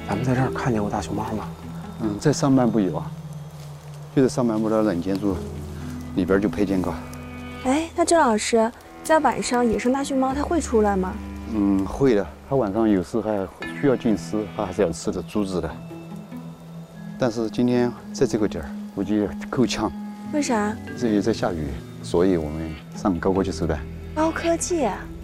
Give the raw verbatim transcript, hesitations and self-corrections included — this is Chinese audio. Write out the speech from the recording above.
咱们在这儿看见过大熊猫吗？ 嗯，在上半部有啊，就在上半部的冷建筑里边就配见过。 哎，那郑老师，在晚上野生大熊猫它会出来吗？ 嗯，会的。它晚上有时还需要进食，它还是要吃的珠子的。但是今天在这个点儿，估计够呛。 为啥？ 这里在下雨，所以我们上高科技手段。 高科技啊！